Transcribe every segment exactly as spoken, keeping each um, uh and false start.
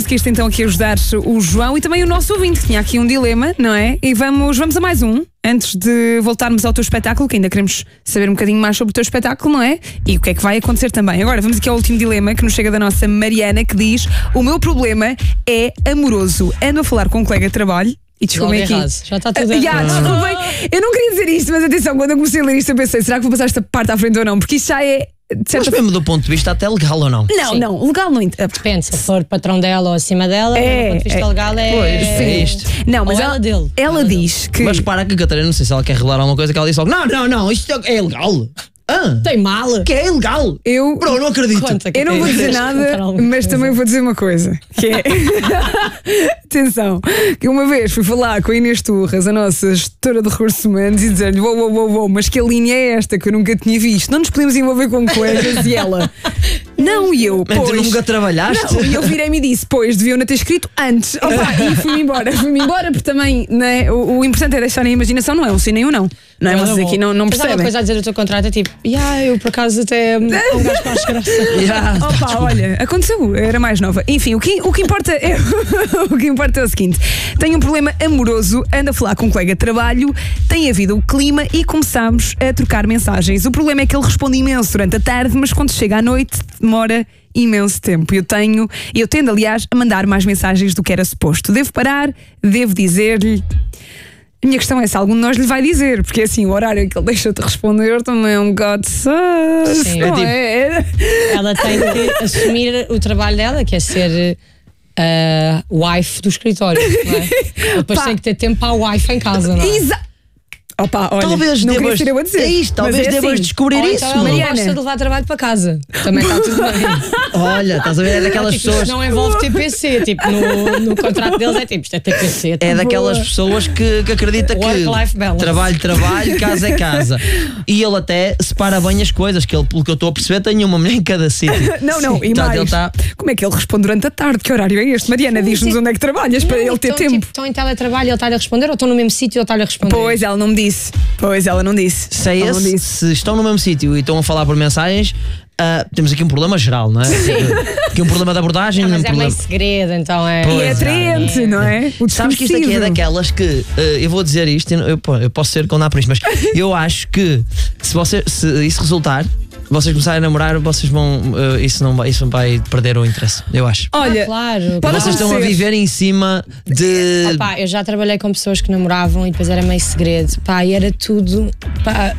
conseguiste então aqui ajudar o João e também o nosso ouvinte, que tinha aqui um dilema, não é? E vamos, vamos a mais um, antes de voltarmos ao teu espetáculo, que ainda queremos saber um bocadinho mais sobre o teu espetáculo, não é? E o que é que vai acontecer também. Agora vamos aqui ao último dilema, que nos chega da nossa Mariana, que diz: o meu problema é amoroso. Ando a falar com um colega de trabalho. E desculpem aqui. Errado. Já está tudo uh, errado. yeah, desculpem. Eu não queria dizer isto, mas atenção, quando eu comecei a ler isto, eu pensei: será que vou passar esta parte à frente ou não? Porque isto já é. Mas mesmo do ponto de vista até legal ou não? Não, Sim. não, legal não. Depende, se for patrão dela ou acima dela, É, do ponto de vista é. legal é. Pois, é isto. Não, mas Ou ela, ela dele. ela Ela diz que. Mas para que a Catarina, não sei se ela quer revelar alguma coisa, que ela disse logo: não, não, não, isto é ilegal. Ah, Tem mal. que é ilegal. Eu, Bro, eu não acredito. Conta, eu não vou dizer Tens de nada, contar alguma mas coisa. também vou dizer uma coisa. Que é. Atenção, que uma vez fui falar com a Inês Turras, a nossa gestora de recursos humanos, e dizer-lhe: uou, uou, uou, uou, mas que a linha é esta que eu nunca tinha visto? Não nos podemos envolver com colegas. E ela: não, e eu. Mas tu Pois, nunca trabalhaste? não, e eu virei-me e disse: pois, deviam-na ter escrito antes. Opa, e fui-me embora, fui-me embora, porque também, né, o, o importante é deixar a imaginação, não é um sim nem um não. Não é? Vocês aqui não, não Mas há uma percebem. coisa a dizer do teu contrato, é tipo, yeah, eu por acaso até hum, há um gajo que acho graça. Yeah. Opa, olha, aconteceu, eu era mais nova. Enfim, o que, o que importa é o que importa é o seguinte: tenho um problema amoroso, ando a falar com um colega de trabalho, tem havido o clima e começámos a trocar mensagens. O problema é que ele responde imenso durante a tarde, mas quando chega à noite demora imenso tempo. Eu tenho, eu tendo, aliás, a mandar mais mensagens do que era suposto. Devo parar? Devo dizer-lhe? A minha questão é se algum de nós lhe vai dizer, porque assim, o horário que ele deixa de responder também é um bocado sus, Sim. não É é? Ela tem que assumir o trabalho dela, que é ser a wife do escritório. Não é? Depois Pá. tem que ter tempo para a wife em casa, não é? Exa Opa, olha, Talvez não queria devas, ser eu a dizer. é isto, mas talvez é devas assim. descobrir Ou isso. então ela não Mariana. gosta de levar trabalho para casa. Também está tudo bem. Olha, estás a ver? É daquelas Tipo, pessoas. isto não envolve T P C. Tipo, no, no contrato deles é tipo, isto é T P C. É daquelas Boa. pessoas que, que acredita que Work-life balance. trabalho, trabalho, casa é casa. E ele até separa bem as coisas, que ele, pelo que eu estou a perceber, tem uma mulher em cada sítio. Não, não, e Portanto, mais, ele tá- como é que ele responde durante a tarde? Que horário é este? Mariana, diz-nos onde é que trabalhas para Não, ele ter então, tempo. Tipo, estão em teletrabalho e ele está-lhe a responder, ou estão no mesmo sítio e ele está-lhe a responder? Pois, ela não me disse. Pois, ela não disse. Se é Ela não esse, disse. se estão no mesmo sítio e estão a falar por mensagens, ah, temos aqui um problema geral, não é? Aqui um problema de abordagem. Não, mas um é problema... meio segredo, então é. E Pois, é é. atraente, não é? O Sabes que isto aqui é desconhecido. daquelas que ah, eu vou dizer isto, eu, pô, eu posso ser condenado por isto, mas eu acho que se, você, se isso resultar, vocês começarem a namorar, vocês vão. ah, isso, não vai, isso vai perder o interesse, eu acho. Olha, Ah, claro. pode Vocês estão a acontecer. viver em cima de. Pá, eu já trabalhei com pessoas que namoravam e depois era meio segredo. Pá, e era tudo. Pá.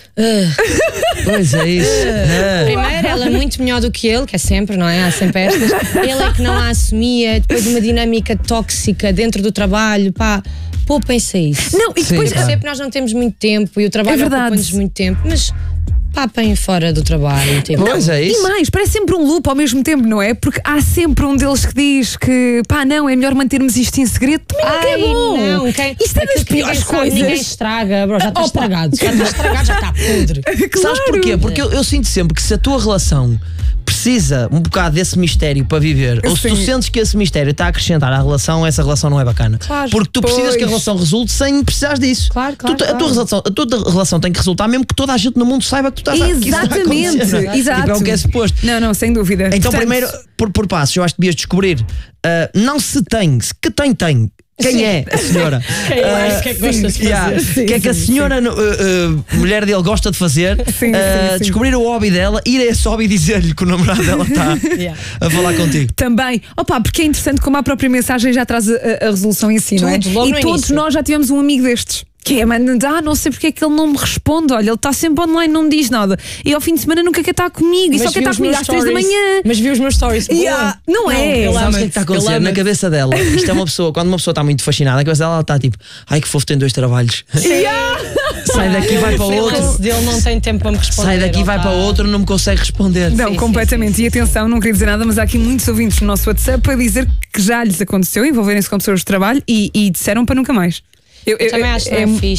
uh. Pois é isso. Ah. Primeiro, ela é muito melhor do que ele, que é sempre, não é? Há sempre estas. Ele é que não a assumia, depois uma dinâmica tóxica dentro do trabalho. Pá, poupem-se a isso. Não, e Sim, depois. Eu percebo que nós não temos muito tempo e o trabalho É verdade. ocupa-nos muito tempo, mas papem fora do trabalho. Tipo, Pois é E isso. mais, parece sempre um loop ao mesmo tempo, não é? Porque há sempre um deles que diz que pá, não, é melhor mantermos isto em segredo. Também não ai, é bom. não, quem, Isto é das aquilo que ninguém piores sabe, coisas. Ninguém estraga, bro, já está Opa. estragado. Já está estragado, já está podre. Claro. Sabes porquê? Porque eu, eu sinto sempre que se a tua relação precisa um bocado desse mistério para viver, ou se tu Sim. sentes que esse mistério está a acrescentar à relação, essa relação não é bacana. Claro. Porque tu precisas Pois. que a relação resulte sem precisares disso. Claro, claro, Tu- a, tua claro. relação, a tua relação tem que resultar mesmo que toda a gente no mundo saiba que tu estás a que isso está a Exatamente, acontecer, não é? exato. Tipo, é o que é suposto. Não, não, sem dúvida. Então, Portanto, primeiro, por, por passos, eu acho que devias descobrir ah, não se tem, se que tem, tem. Quem Sim. é a senhora? Quem é? Ah, O que é que gosta de fazer? yeah. Sim, O que é que a sim, senhora, uh, uh, mulher dele, gosta de fazer? Sim, Uh, sim, sim. Descobrir o hobby dela, ir a esse hobby e dizer-lhe que o namorado dela está Yeah. a falar contigo. Também, opa, porque é interessante como a própria mensagem já traz a, a resolução em si, não é? Tudo, logo E no todos início. nós já tivemos um amigo destes. Que é, mano, ah, não sei porque é que ele não me responde. Olha, ele está sempre online, não me diz nada. E ao fim de semana nunca quer estar comigo. E Mas só quer vi estar os comigo meus às três da stories. manhã. Mas vi os meus stories. Boa. Yeah, não é. ele Sabes Sabes o que é ama-te, que está a acontecer? ele Na ama-te. cabeça dela, isto é uma pessoa, quando uma pessoa está muito fascinada, na cabeça dela ela está tipo, ai que fofo, tem dois trabalhos. Sai daqui, vai para o O outro. freelance dele não tem tempo para me responder. Sai daqui, ele vai tá- para o outro, não me consegue responder. Não, Sim, completamente. sim, sim, E atenção, não queria dizer nada, mas há aqui muitos ouvintes no nosso WhatsApp a dizer que já lhes aconteceu envolverem-se com pessoas de trabalho e, e disseram para nunca mais. Eu, Eu também acho que não é fixe.